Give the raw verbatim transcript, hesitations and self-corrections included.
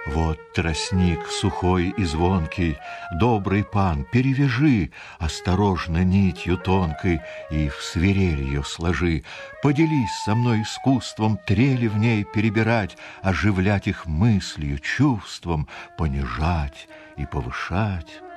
Вот тростник сухой и звонкий, добрый пан, перевяжи осторожно нитью тонкой и в свирель ее сложи. Поделись со мной искусством трели в ней перебирать, оживлять их мыслью, чувством, понижать и повышать.